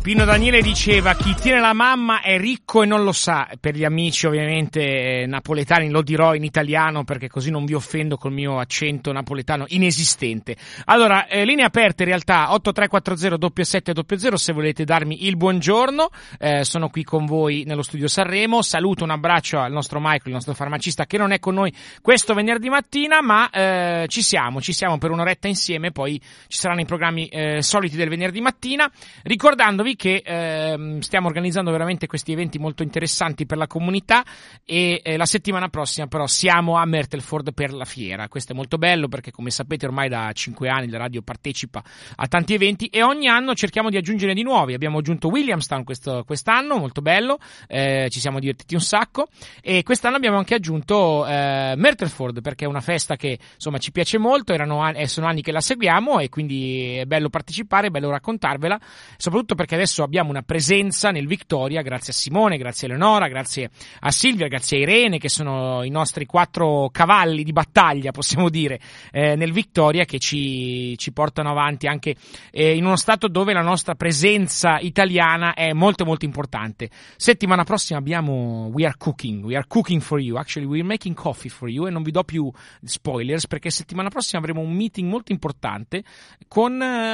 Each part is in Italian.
Pino Daniele diceva: chi tiene la mamma è ricco e non lo sa. Per gli amici ovviamente napoletani lo dirò in italiano perché così non vi offendo col mio accento napoletano inesistente. Allora, linee aperte in realtà 8340 7700 se volete darmi il buongiorno. Sono qui con voi nello studio Sanremo. Saluto, un abbraccio al nostro Michael, il nostro farmacista, che non è con noi questo venerdì mattina, ma ci siamo per un'oretta insieme. Poi ci saranno i programmi soliti del venerdì mattina, ricordandovi che stiamo organizzando veramente questi eventi molto interessanti per la comunità e la settimana prossima però siamo a Mertelford per la fiera. Questo è molto bello perché, come sapete, ormai da 5 anni la radio partecipa a tanti eventi e ogni anno cerchiamo di aggiungere di nuovi. Abbiamo aggiunto Williamstown quest'anno, molto bello, ci siamo divertiti un sacco, e quest'anno abbiamo anche aggiunto Mertelford perché è una festa che insomma ci piace molto, sono anni che la seguiamo e quindi è bello partecipare, è bello raccontarvela, soprattutto perché adesso abbiamo una presenza nel Victoria, grazie a Simone, grazie a Eleonora, grazie a Silvia, grazie a Irene, che sono i nostri 4 cavalli di battaglia, possiamo dire, nel Victoria, che ci portano avanti anche in uno stato dove la nostra presenza italiana è molto molto importante. Settimana prossima abbiamo We Are Cooking for You, actually we're making coffee for you, e non vi do più spoilers perché settimana prossima avremo un meeting molto importante con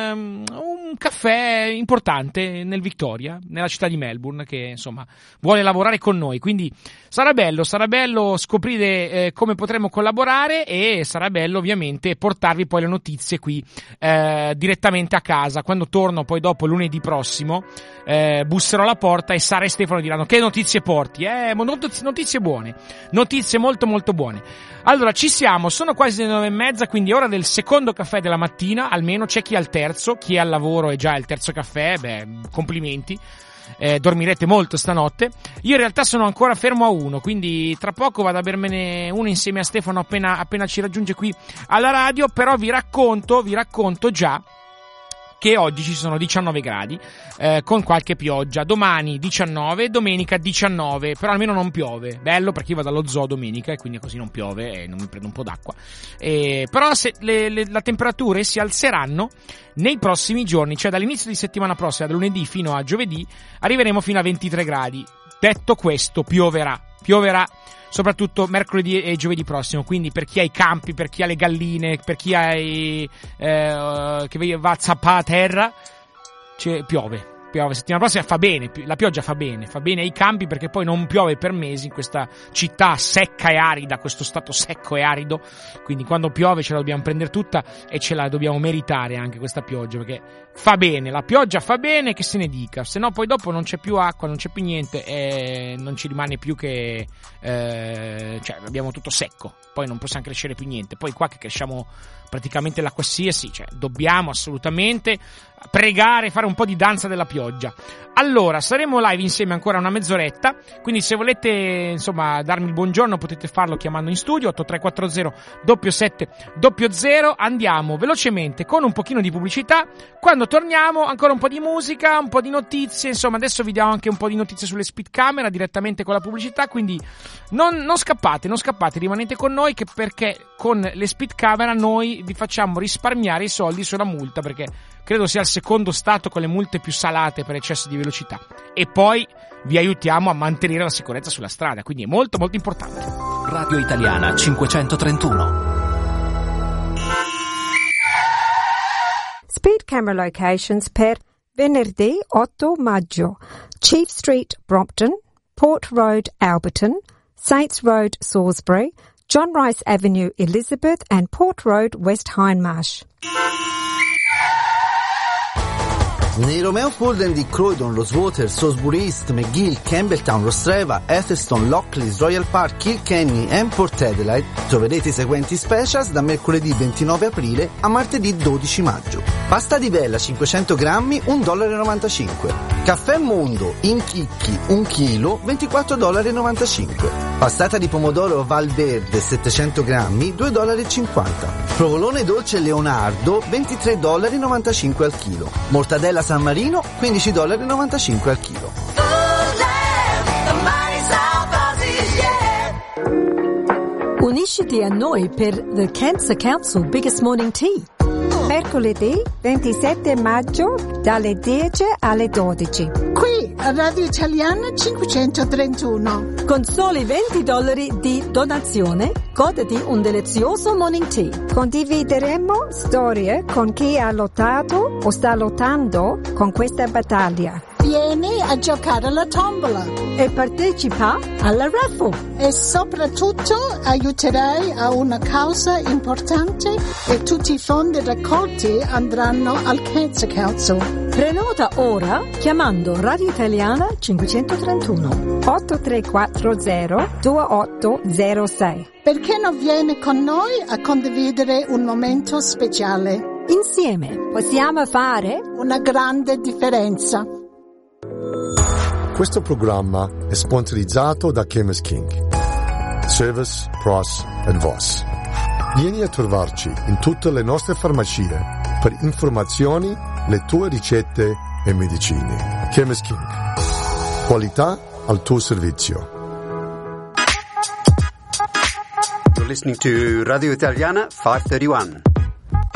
un caffè importante nel Victoria, nella città di Melbourne, che insomma vuole lavorare con noi, quindi sarà bello scoprire come potremo collaborare, e sarà bello ovviamente portarvi poi le notizie qui direttamente a casa. Quando torno poi dopo lunedì prossimo busserò alla porta e Sara e Stefano diranno: che notizie porti? Notizie buone, notizie molto molto buone. Allora ci siamo, sono quasi le 9:30, quindi è ora del secondo caffè della mattina, almeno c'è chi ha il terzo, chi è al lavoro è già il terzo caffè, complimenti. Dormirete molto stanotte. Io in realtà sono ancora fermo a uno, quindi tra poco vado a bermene uno insieme a Stefano appena ci raggiunge qui alla radio. Però vi racconto già che oggi ci sono 19 gradi, con qualche pioggia. Domani 19, domenica 19, però almeno non piove. Bello, perché io vado allo zoo domenica e quindi così non piove e non mi prendo un po' d'acqua. Però se la temperature si alzeranno nei prossimi giorni, cioè dall'inizio di settimana prossima, da lunedì fino a giovedì, arriveremo fino a 23 gradi. Detto questo, pioverà soprattutto mercoledì e giovedì prossimo, quindi per chi ha i campi, per chi ha le galline, per chi ha che va a zappare a terra, piove. Settimana prossima fa bene, la pioggia fa bene ai campi, perché poi non piove per mesi in questa città secca e arida, questo stato secco e arido, quindi quando piove ce la dobbiamo prendere tutta e ce la dobbiamo meritare anche questa pioggia, perché fa bene, la pioggia fa bene, che se ne dica, se no poi dopo non c'è più acqua, non c'è più niente e non ci rimane più che cioè abbiamo tutto secco, poi non possiamo crescere più niente. Poi qua che cresciamo praticamente la qualsiasi, cioè dobbiamo assolutamente pregare, fare un po' di danza della pioggia. Allora, saremo live insieme ancora una mezz'oretta, quindi se volete insomma darmi il buongiorno potete farlo chiamando in studio 8340 7700. Andiamo velocemente con un pochino di pubblicità, quando torniamo ancora un po' di musica, un po' di notizie, insomma adesso vi diamo anche un po' di notizie sulle speed camera direttamente con la pubblicità, quindi non scappate, rimanete con noi, che perché con le speed camera noi vi facciamo risparmiare i soldi sulla multa, perché credo sia il secondo stato con le multe più salate per eccesso di velocità, e poi vi aiutiamo a mantenere la sicurezza sulla strada, quindi è molto molto importante. Radio Italiana 531. Speed camera locations per venerdì 8 maggio: Chief Street, Brompton; Port Road, Alberton; Saints Road, Salisbury; John Rice Avenue, Elizabeth; and Port Road, West Hindmarsh. Nei Romeo Holden di Croydon, Rosewater, Salisbury East, McGill, Campbelltown, Rostreva, Eccleston, Lockleys, Royal Park, Kilkenny e Port Adelaide troverete i seguenti specials da mercoledì 29 aprile a martedì 12 maggio. Pasta di vella 500 grammi, $1,95. Caffè Mondo in chicchi 1 chilo, $24,95. Passata di pomodoro Valverde 700 grammi, $2,50. Provolone dolce Leonardo, $23,95 al chilo. Mortadella San Marino, $15,95 al chilo. Unisciti a noi per The Cancer Council Biggest Morning Tea. mercoledì 27 maggio dalle 10 alle 12. Qui a Radio Italiana 531. Con soli $20 di donazione, goditi un delizioso morning tea. Condivideremo storie con chi ha lottato o sta lottando con questa battaglia. Vieni a giocare alla tombola E partecipa alla raffle. e soprattutto aiuterai a una causa importante e tutti i fondi raccolti andranno al Cancer Council. Prenota ora chiamando Radio Italiana 531. 8340-2806. Perché non vieni con noi a condividere un momento speciale? Insieme possiamo fare Una grande differenza. Questo programma è sponsorizzato da Chemist King. Service, Price and Voss. Vieni a trovarci in tutte le nostre farmacie per informazioni, le tue ricette e medicine. Chemist King. Qualità al tuo servizio. You're listening to Radio Italiana 531.